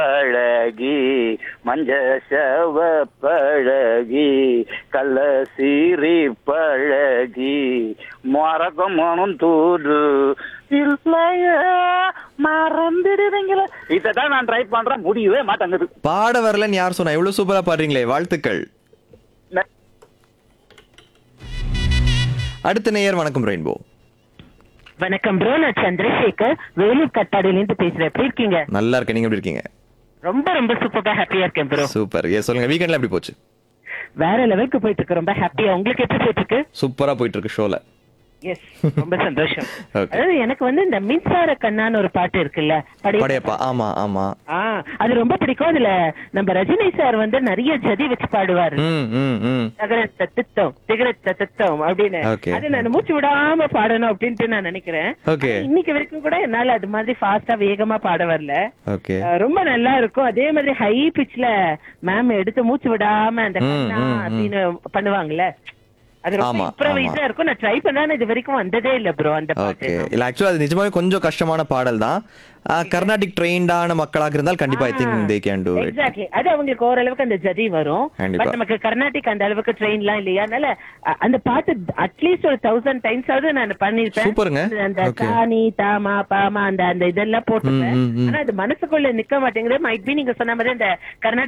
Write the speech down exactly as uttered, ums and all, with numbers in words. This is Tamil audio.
பழகி மஞ்ச செவ பழகி கள்ள சீரி பழகி மறக்கும் மனம் தூது இல்லைய மறந்துடுவீங்களா. இதான் நான் ட்ரை பண்றேன், முடியவே மாட்டேங்குது. பாட வரலன்னு யார் சொன்னா? எவ்வளவு சூப்பரா பாடுறீங்களே, வாழ்த்துக்கள். அடுத்த நேயர். வணக்கம் ரெயின்போ. வணக்கம் ப்ரோ, நான் சந்திரசேகர் வேலூர் கட்டாடியிலிருந்து பேசுறேன். எப்படி இருக்கீங்க? நல்லா இருக்கேன், நீங்க எப்படி இருக்கீங்க? ரொம்ப ரொம்ப சூப்பரா ஹாப்பியா இருக்கேன் ப்ரோ. சூப்பர். ஏ சொல்லுங்க, வீக்கெண்ட்ல எப்படி போச்சு? வேற லெவலுக்கு போயிட்டு இருக்கு, ரொம்ப ஹாப்பியா. உங்களுக்கு எப்படி போயிட்டு இருக்கு? சூப்பரா போயிட்டு இருக்கு ஷோல. எஸ், ரொம்ப சந்தோஷம். Okay. அதாவது எனக்கு வந்து இந்த மின்சார கண்ணான்னு ஒரு பாட்டு இருக்குல்ல, படையப்பா. படையப்பா. ஆமா ஆமா. ஆ, அது ரொம்ப பிடிக்கும். அதுல நம்ம ரஜினி சார் வந்து நிறைய ஜதி வச்சு பாடுவாரு. ம் ம் ம். தகரத்த தித்தம் திகரத்த தித்தம் அப்படின்னு. Okay. அது நான் மூச்சு விடாம பாடணும் அப்படின்ட்டு நான் நினைக்கிறேன். Okay. ஆனா, இன்னைக்கு வரைக்கும் கூட என்னால அது மாதிரி ஃபாஸ்டா வேகமா பாட வரல. ஓகே. அஹ் ரொம்ப நல்லா இருக்கும். அதே மாதிரி ஹை பிச்ல மேம் எடுத்து மூச்சு விடாம அந்த ம், கண்ணா ம், ம். அப்படின்னு பண்ணுவாங்கல்ல, அது ரொம்ப ஆமா, இம்ப்ரவைஸா ஆமா. இருக்கும். நான் ட்ரை பண்ணா இது வரைக்கும் வந்ததே இல்ல ப்ரோ அந்த பாட்டு. ஓகே. இல்ல ஆக்சுவலா அது நிஜமாவே கொஞ்சம் கஷ்டமான பாடல் தான். கர்நாடிக் ட்ரெயின்டான மக்களாக இருந்தால் கண்டிப்பா I think they can to it. Exactly. அது அவங்களுக்கு ஓரளவுக்கு அந்த ஜதி வரும். கண்டிப்பா. பட் நமக்கு கர்நாடிக் அந்த அளவுக்கு ட்ரெயின்லாம் இல்லையா, அதனால அ- அந்த பாட்டு அட்லீஸ்ட் ஒரு தௌசண்ட் டைம்ஸ் ஆவது நான் பண்ணிருப்பேன். சூப்பருங்க. அந்த Okay. தானி தாமா பாமா அந்த அந்த இதெல்லாம் போட்டுப்பேன். ம், ம், ம். ஆனா அது மனசுக்குள்ள நிக்க மாட்டேங்குது. மைட் பி நீங்க சொன்ன மாதிரி அந்த கர்நாடிக்